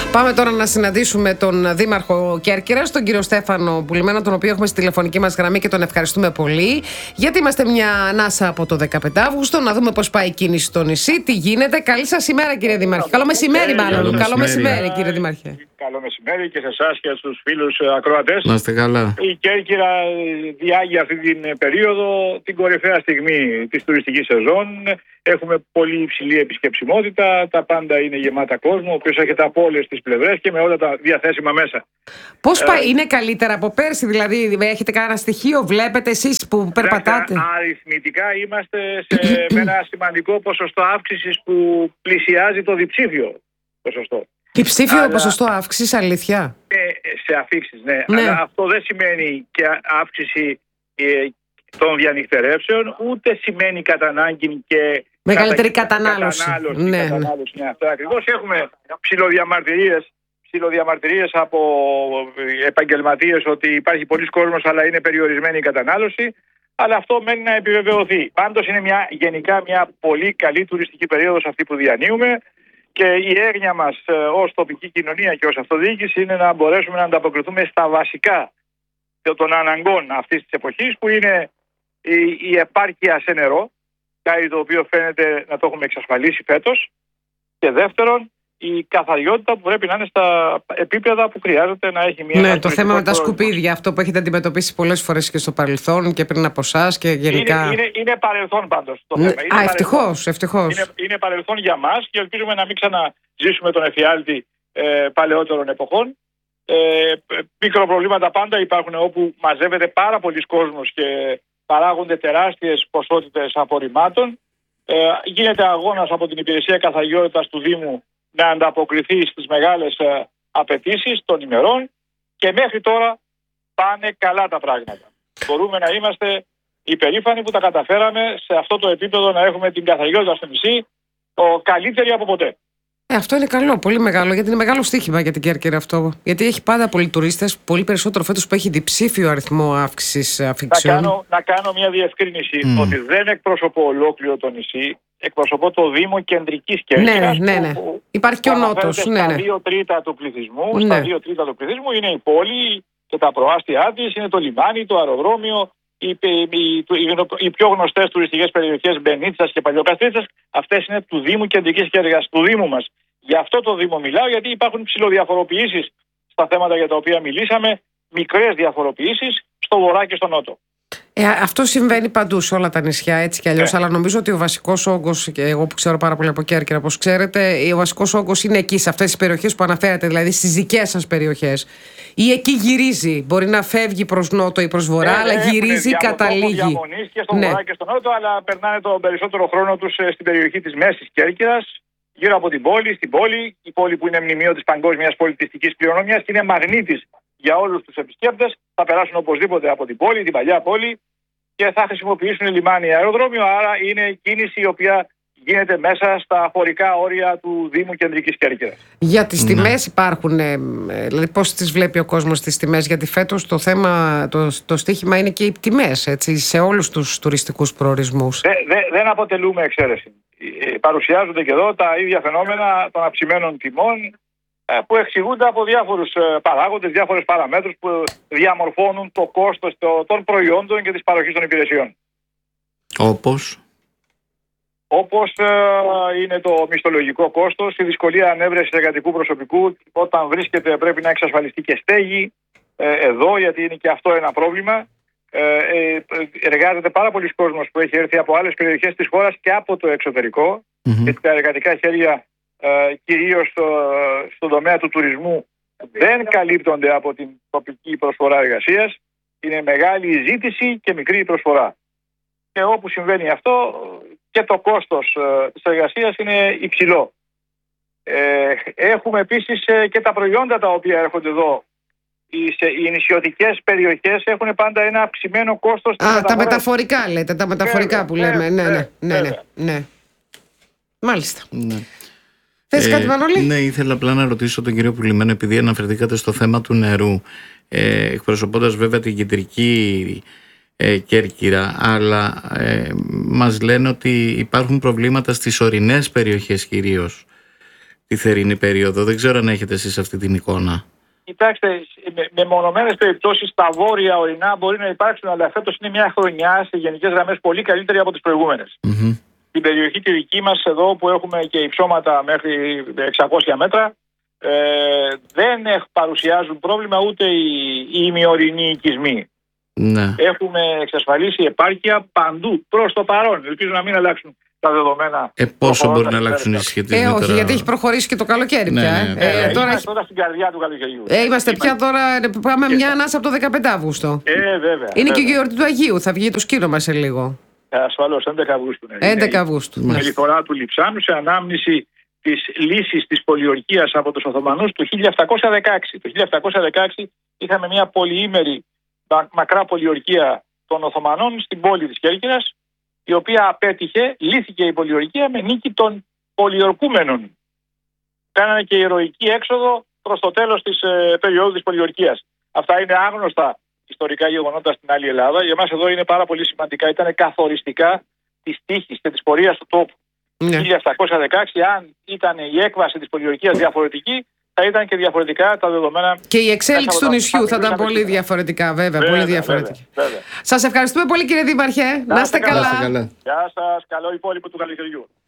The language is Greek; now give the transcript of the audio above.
Πάμε τώρα να συναντήσουμε τον Δήμαρχο Κέρκυρας, τον κύριο Στέφανο Πουλημένο, τον οποίο έχουμε στη τηλεφωνική μας γραμμή και τον ευχαριστούμε πολύ. Γιατί είμαστε μια ανάσα από το 15 Αύγουστο, να δούμε πώς πάει η κίνηση στο νησί, τι γίνεται. Καλή σας ημέρα, κύριε Δήμαρχε. Καλό μεσημέρι, μάλλον. Καλό μεσημέρι, κύριε Δήμαρχε. Καλό μεσημέρι και σε εσάς και στους φίλους ακροατές. Να είστε καλά. Η Κέρκυρα διάγει αυτή την περίοδο την κορυφαία στιγμή της τουριστικής σεζόν. Έχουμε πολύ υψηλή επισκεψιμότητα. Τα πάντα είναι γεμάτα κόσμο, ο οποίος έχετε από όλες τις πλευρές και με όλα τα διαθέσιμα μέσα. Πώς πάει, είναι καλύτερα από πέρσι, δηλαδή έχετε κανένα στοιχείο, βλέπετε εσείς που περπατάτε? Αριθμητικά είμαστε με ένα σημαντικό ποσοστό αύξησης που πλησιάζει το διψήφιο ποσοστό. Διψήφιο ποσοστό αύξησης, αλήθεια? Σε αφήξεις, ναι. Αλλά αυτό δεν σημαίνει και αύξηση των διανυκτερεύσεων, ούτε σημαίνει κατά ανάγκη και μεγαλύτερη κατανάλωση. Ναι. Αυτό ακριβώς. Έχουμε ψιλοδιαμαρτυρίες από επαγγελματίες ότι υπάρχει πολλής κόσμος αλλά είναι περιορισμένη η κατανάλωση. Αλλά αυτό μένει να επιβεβαιωθεί. Πάντως είναι γενικά μια πολύ καλή τουριστική περίοδος αυτή που διανύουμε. Και η έγνοια μας ως τοπική κοινωνία και ως αυτοδιοίκηση είναι να μπορέσουμε να ανταποκριθούμε στα βασικά των αναγκών αυτής της εποχής, που είναι η επάρκεια σε νερό, κάτι το οποίο φαίνεται να το έχουμε εξασφαλίσει φέτος, και δεύτερον η καθαριότητα που πρέπει να είναι στα επίπεδα που χρειάζεται να έχει μια. Ναι, το θέμα με τα σκουπίδια, αυτό που έχετε αντιμετωπίσει πολλές φορές και στο παρελθόν και πριν από εσάς και γενικά. Είναι παρελθόν πάντως το θέμα. Ευτυχώς. Είναι παρελθόν για μας και ελπίζουμε να μην ξαναζήσουμε τον εφιάλτη παλαιότερων εποχών. Μικροπροβλήματα πάντα υπάρχουν όπου μαζεύεται πάρα πολλοί κόσμος και παράγονται τεράστιες ποσότητες απορριμμάτων. Γίνεται αγώνας από την υπηρεσία καθαριότητας του Δήμου να ανταποκριθεί στις μεγάλες απαιτήσεις των ημερών και μέχρι τώρα πάνε καλά τα πράγματα. Μπορούμε να είμαστε υπερήφανοι που τα καταφέραμε σε αυτό το επίπεδο να έχουμε την καθαριότητα στο νησί καλύτερη από ποτέ. Αυτό είναι καλό, πολύ μεγάλο, γιατί είναι μεγάλο στοίχημα για την Κέρκυρα αυτό. Γιατί έχει πάντα πολλοί τουρίστες, πολύ περισσότερο φέτος που έχει διψήφιο αριθμό αύξησης αφήξεων. Να κάνω μια διευκρίνηση ότι δεν εκπροσωπώ ολόκληρο το νησί, εκπροσωπώ το Δήμο Κεντρικής Κέρκυρας. Ναι. Υπάρχει και ο Νότος. Στα 2 τρίτα του πληθυσμού, στα 2 τρίτα του πληθυσμού είναι η πόλη και τα προάστια της, είναι το λιμάνι, το αεροδρόμιο, οι πιο γνωστές τουριστικές περιοχές Μπενίτσας και Παλιοκαστρίτσας. Αυτές είναι του Δήμου Κεντρικής Κέρκυρας, του Δήμου μας. Για αυτό το Δήμο μιλάω, γιατί υπάρχουν ψιλοδιαφοροποιήσεις στα θέματα για τα οποία μιλήσαμε, μικρές διαφοροποιήσεις στο βορρά και στο νότο. Αυτό συμβαίνει παντού σε όλα τα νησιά, έτσι κι αλλιώς. Αλλά νομίζω ότι ο βασικός όγκος, και εγώ που ξέρω πάρα πολύ από Κέρκυρα, όπως ξέρετε, ο βασικός όγκος είναι εκεί, σε αυτές τις περιοχές που αναφέρατε, δηλαδή στις δικές σας περιοχές. Ή εκεί γυρίζει. Μπορεί να φεύγει προς νότο ή προς βορρά, αλλά γυρίζει, καταλήγει. Διαμονής και στο βορρά και στο νότο, αλλά περνάνε τον περισσότερο χρόνο τους στην περιοχή της Μέσης Κέρκυρας, γύρω από την πόλη, η πόλη που είναι μνημείο της παγκόσμιας πολιτιστικής κληρονομιάς και είναι μαγνήτης για όλους τους επισκέπτες. Θα περάσουν οπωσδήποτε από την πόλη, την παλιά πόλη, και θα χρησιμοποιήσουν λιμάνι αεροδρόμιο. Άρα είναι κίνηση η οποία γίνεται μέσα στα χωρικά όρια του Δήμου Κεντρικής Κέρκυρας. Για τις τιμές υπάρχουν, δηλαδή πώς τις βλέπει ο κόσμος τις τιμές? Γιατί φέτος το θέμα, το στοίχημα είναι και οι τιμές, έτσι, σε όλους τους τουριστικούς προορισμούς. Δεν αποτελούμε εξαίρεση. Παρουσιάζονται και εδώ τα ίδια φαινόμενα των αυξημένων τιμών, που εξηγούνται από διάφορους παράγοντες, διάφορες παραμέτρους που διαμορφώνουν το κόστος των προϊόντων και της παροχής των υπηρεσιών. Όπως είναι το μισθολογικό κόστος, η δυσκολία ανέβρεσης εργατικού προσωπικού, όταν βρίσκεται πρέπει να εξασφαλιστεί και στέγη εδώ, γιατί είναι και αυτό ένα πρόβλημα. Εργάζεται πάρα πολλοί κόσμος που έχει έρθει από άλλες περιοχές της χώρας και από το εξωτερικό, και τα εργατικά χέρια κυρίως στον τομέα του τουρισμού δεν καλύπτονται από την τοπική προσφορά εργασίας. Είναι μεγάλη η ζήτηση και μικρή η προσφορά. Και όπου συμβαίνει αυτό και το κόστος της εργασίας είναι υψηλό. Έχουμε επίσης και τα προϊόντα τα οποία έρχονται εδώ. Οι νησιωτικές περιοχές έχουν πάντα ένα αυξημένο κόστος. Τα μεταφορικά λέτε, τα μεταφορικά που λέμε. Ναι. Μάλιστα. Θες κάτι, Μανώλη? Ναι, ήθελα απλά να ρωτήσω τον κύριο Πουλημένο, επειδή αναφερθήκατε στο θέμα του νερού, εκπροσωπώντας βέβαια την κεντρική Κέρκυρα, αλλά μας λένε ότι υπάρχουν προβλήματα στις ορεινές περιοχές κυρίως. τη θερινή περίοδο. Δεν ξέρω αν έχετε εσείς αυτή την εικόνα. Κοιτάξτε, με μονομένες περιπτώσεις στα βόρεια ορεινά μπορεί να υπάρξουν, αλλά φέτος είναι μια χρονιά σε γενικές γραμμές πολύ καλύτερη από τις προηγούμενες. Στην περιοχή τη δική μας εδώ που έχουμε και υψώματα μέχρι 600 μέτρα, δεν παρουσιάζουν πρόβλημα ούτε οι ημιορεινοί οικισμοί. Ναι. Έχουμε εξασφαλίσει επάρκεια παντού προς το παρόν. Ελπίζω να μην αλλάξουν τα δεδομένα. Πόσο μπορεί να αλλάξουν οι συσχετισμοί όχι, τώρα? γιατί έχει προχωρήσει και το καλοκαίρι πια. Είμαστε τώρα στην καρδιά του καλοκαιριού. Είμαστε πια τώρα, πάμε μια ανάσα από το 15 Αύγουστο. Βέβαια. Είναι και η γιορτή του Αγίου, θα βγει το σκήνομα σε λίγο. Ασφαλώς, 11 Αυγούστου. 11 Αυγούστου. Με λιθορά του Λιψάνου σε ανάμνηση της λύσης της πολιορκίας από τους Οθωμανούς του 1716. Το 1716 είχαμε μια πολυήμερη μακρά πολιορκία των Οθωμανών στην πόλη της Κέρκυρας, η οποία απέτυχε, λύθηκε η πολιορκία με νίκη των πολιορκούμενων. Κάνανε και ηρωική έξοδο προς το τέλος της περίοδου της πολιορκίας. Αυτά είναι άγνωστα ιστορικά γεγονότα στην άλλη Ελλάδα. Για εμάς εδώ είναι πάρα πολύ σημαντικά. Ήταν καθοριστικά της τύχης και της πορείας του τόπου. Το 1716, αν ήταν η έκβαση της πολιορκίας διαφορετική, θα ήταν και διαφορετικά τα δεδομένα. Και η εξέλιξη του νησιού θα ήταν πολύ διαφορετικά, βέβαια. Πολύ διαφορετική. Σας ευχαριστούμε πολύ, κύριε Δήμαρχε. Να είστε καλά. Γεια σας. Καλό υπόλοιπο του καλοκαιριού.